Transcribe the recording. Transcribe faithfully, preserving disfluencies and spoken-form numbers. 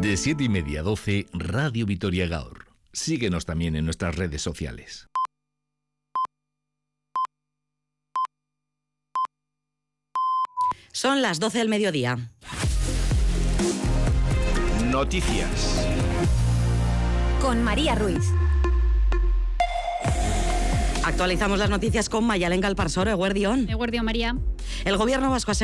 De siete y media a doce, Radio Vitoria Gaur. Síguenos también en nuestras redes sociales. Son las doce del mediodía. Noticias. Con María Ruiz. Actualizamos las noticias con Mayalen Galparsoro, Eguerdión. Eguerdión, María. El gobierno vasco asegura